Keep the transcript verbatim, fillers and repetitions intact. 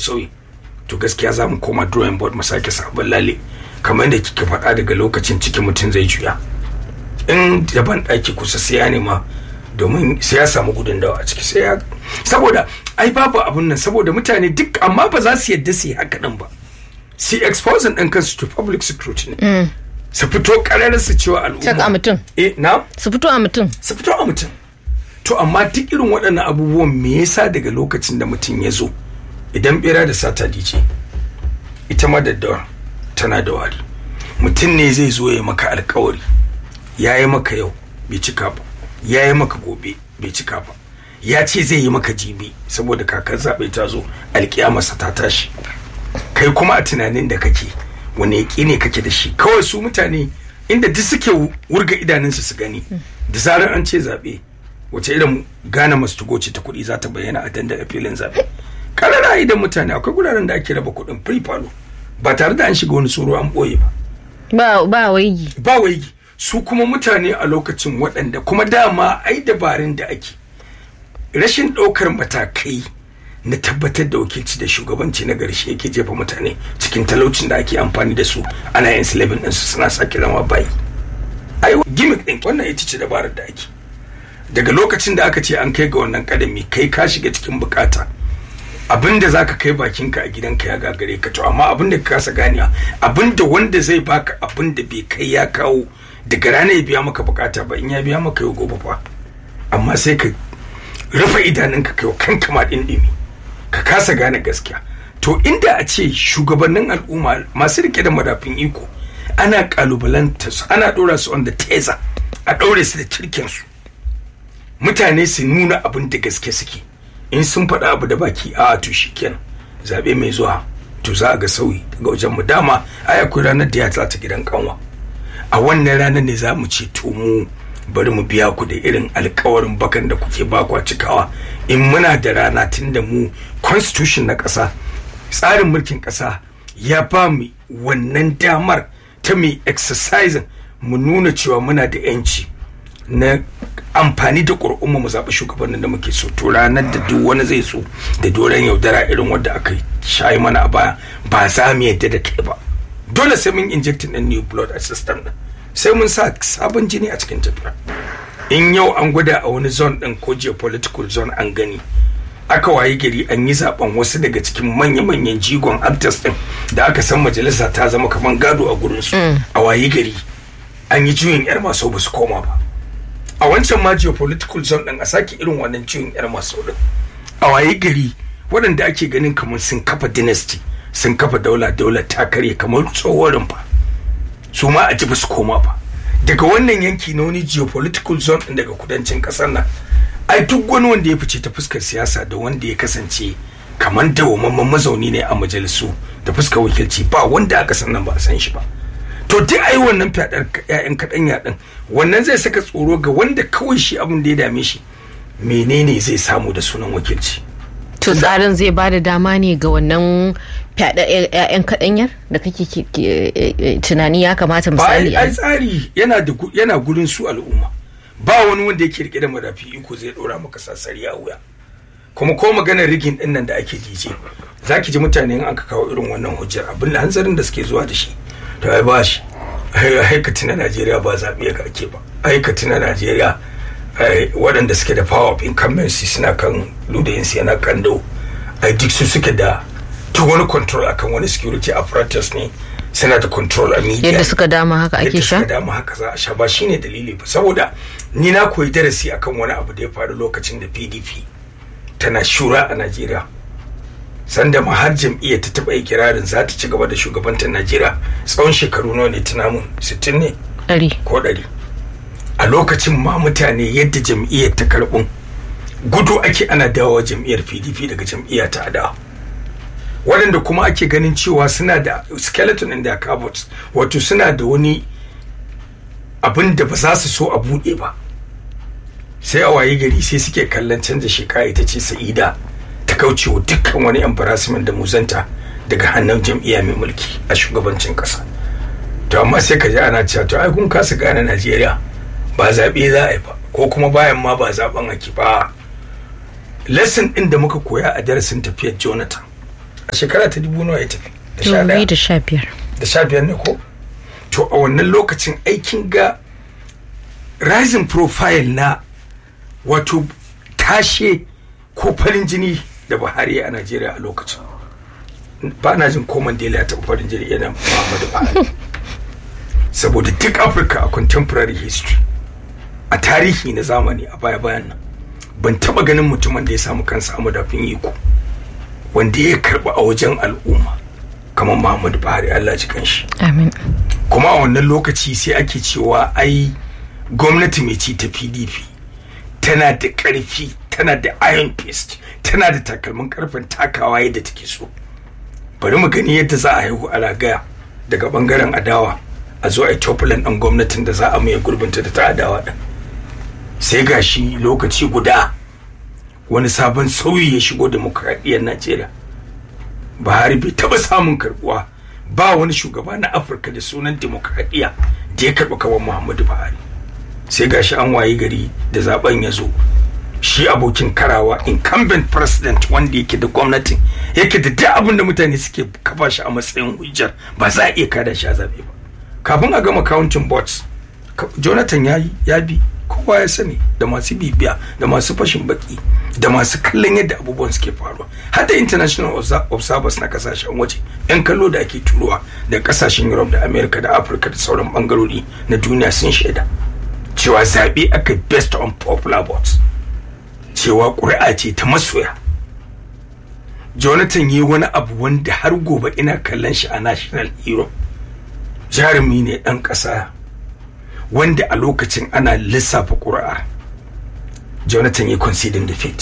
sauyi to gaskiya za mu koma drawing board mu sake sabon lale kamar da kike faɗa daga lokacin cikin mutum zai juya in daban ɗaki kusa sai ya nema domin sai ya samu gudun dawa a ciki sai ya saboda ai babu abun nan saboda mutane duk amma ba za su yadda su yi haka nan ba si exposing ɗin kansu to public scrutiny mm. su fito ƙarar su cewa al'umma a mutum eh na su fito a mutum su fito a mutum to amma duk irin waɗannan abubuwan me yasa daga lokacin da mutum ya zo idan bera da sata dice ita ma daddawa tana da wari mutum ne zai zo ya maka alkawari ya yi maka yau bai cika ba ya yi maka gobe bai cika ba ya ce zai yi maka jibi saboda kakar zaɓe ta zo alƙiyamarsa ta tashi kai kuma a tunanin da kake wani yaƙi ne kake da shi kawai su mutane inda duk suke wurga idanunsu su gani da zarar an ce zaɓe wace irin gane masu ce ta kuɗi za ta bayyana a dandalin filin zaɓe ƙarara idan mutane akwai guraren da ake raba kuɗin free palo ba tare da an shiga wani tsoro an ɓoye ba ba ba waigi ba waigi su kuma mutane a lokacin waɗanda kuma dama ai dabarun da ake rashin ɗaukar matakai na tabbatar da wakilci da shugabanci na garshe yake jefa mutane cikin talaucin da ake amfani da su ana yin silabin ɗinsu suna sake zama bayi ai gimmick ɗin wannan ita ce dabarar da ake daga lokacin da aka ce an kai ga wannan kadami kai ka shiga cikin bukata abinda zaka kai bakinka a gidanka ya gagare ka to amma abinda ka kasa ganiya abinda wanda zai baka abinda bai kai ya kawo daga rana ya biya maka bukata ba in ya biya maka yau gobe fa amma sai ka rufe idanunka kai kanka ma dindimi ka kasa gane gaskiya to inda a ce shugabannin al'umma masu rike da madafin iko ana kalubalanta su ana dora su on the taser a daure su da kirkin su mutane su nuna abin da gaske suke in sun faɗa abu da baki a to shikenan zabe mai zuwa to za a ga sauyi daga wajen mu dama ai akwai ranar da ya ta gidan kanwa a wannan ranar ne za mu ce to mu bari mu biya ku da irin alkawarin bakan da kuke bakwa cikawa in muna da rana tun da mu constitution na ƙasa tsarin mulkin ƙasa ya ba mu wannan damar ta mai exercising mu nuna cewa muna da yanci na amfani da ƙuri'unmu mu zaɓi shugabannin da muke so to ranar da duk wani zai so da doron yaudara irin wadda aka shayi mana a baya ba za mu yadda da kai ba dole sai mun injecting ɗin new blood a system ɗin sai mun sa sabon jini a cikin tafiya in yau an gwada a wani zone ɗin ko geopolitical zone an gani aka wayi gari an yi zaben wasu daga cikin manya-manyan jigon actors ɗin da aka san majalisa ta zama kamar gado a gurinsu a wayi gari an yi juyin yar maso ba su koma ba a wancan ma geopolitical zone ɗin a sake irin wannan juyin yar maso ɗin a wayi gari waɗanda ake ganin kamar sun kafa dynasty sun kafa daula daula ta karye kamar tsohon rumfa su ma a ji ba su koma ba daga wannan yanki na wani geopolitical zone ɗin daga kudancin ƙasar nan ai duk wani wanda ya fice ta fuskar siyasa da wanda ya kasance kamar dawwammamen mazauni ne a majalisu da fuskar wakilci ba wanda aka san nan ba a san shi ba to duk ai wannan fadar ƴaƴan kaɗan yaɗin wannan zai saka tsoro ga wanda kawai shi abin da ya dame shi menene zai samu da sunan wakilci to tsarin zai ba da dama ne ga wannan fyaɗa ƴaƴan kaɗanyar da kake tunani ya kamata misali ai tsari yana da yana gurin su al'umma ba wani wanda yake rike da madafi iko zai dora maka sassari a wuya kuma ko maganar rigin din nan da ake jije zaki ji mutane in aka kawo irin wannan hujjar abin da hanzarin da suke zuwa da shi to ai ba shi ai ka tuna Najeriya ba zabe ka ake ba ai ka tuna Najeriya waɗanda suke da power of incumbency suna kan ludayin su yana kando ai duk su suke da duk wani control akan wani security apparatus ne suna da control a media yadda suka dama haka ake sha yadda suka dama haka za a sha ba shine dalili ba saboda ni na koyi darasi akan wani abu da ya faru lokacin da P D P tana shura a Najeriya sanda ma har jam'iyyar ta taba ikirarin za ta ci gaba da shugabantar Najeriya tsawon shekaru nawa ne tunamun sittin ne ɗari ko ɗari a lokacin ma mutane yadda jam'iyyar ta karbun gudu ake ana dawowa jam'iyyar P D P daga jam'iyya ta adawa waɗanda kuma ake ganin cewa suna da skeleton in their cupboards wato suna da wani abin da ba za su so a buɗe ba sai a waye gari sai suke kallon canza shekara ita ce sa'ida ta kaucewa dukkan wani embarrassment da muzanta daga hannun jam'iyya mai mulki a shugabancin ƙasa to amma sai ka ji ana cewa to ai kun kasa gane Najeriya ba zaɓe za a yi ba ko kuma bayan ma ba zaɓen ake ba lesson ɗin da muka koya a darasin tafiyar Jonathan a shekara ta dubu nawa ya tafi da sha ɗaya da sha biyar da sha biyar ne ko to a wannan lokacin aikin ga rising profile na wato tashe ko farin jini da Buhari a Najeriya a lokacin ba na jin ko Mandela ya taɓa farin jini yana Muhammadu Buhari saboda duk Afirka a contemporary history a tarihi na zamani a baya bayan nan ban taɓa ganin mutumin da ya samu kansa a madafin iko wanda ya karɓa a wajen al'umma kamar Muhammadu Buhari, Allah ji kanshi. Amin. Kuma a wannan lokaci sai ake cewa ai gwamnati mai ci ta P D P tana da ƙarfi, tana da iron fist, tana da takalmin karfin takawa yadda take so. Bari mu gani yadda za a haihu a ragaya daga bangaren adawa a zo a yi topulan ɗan gwamnatin da za a mai gurbinta da ta adawa ɗin. Sai gashi lokaci guda wani sabon sauyi ya shigo demokradiyyar Najeriya. Buhari bai taba samun karbuwa ba wani shugaba na Afirka da sunan demokradiyya da ya karɓi kawan Muhammadu Buhari. Sai gashi an wayi gari da zaben ya zo shi abokin karawa incumbent president wanda yake da gwamnatin yake da duk abin da mutane suke kafa shi a matsayin hujjar ba za a iya kada shi a zabe ba. Kafin a gama counting votes Jonathan yayi ya bi kowa ya sani da masu bibiya da masu fashin baki da masu kallon yadda abubuwan suke faruwa har da international observers na kasashen waje yan kallo da ake turowa da kasashen Europe da America da Africa da sauran bangarori na duniya sun shaida cewa zabe aka based on popular votes, cewa ƙuri'a ce ta masoya. Jonathan yi wani abu wanda har gobe ina kallon shi a national hero. Jarumi ne ɗan ƙasa wanda a lokacin ana lissafa ƙuri'a. Jonathan ya conceding defeat.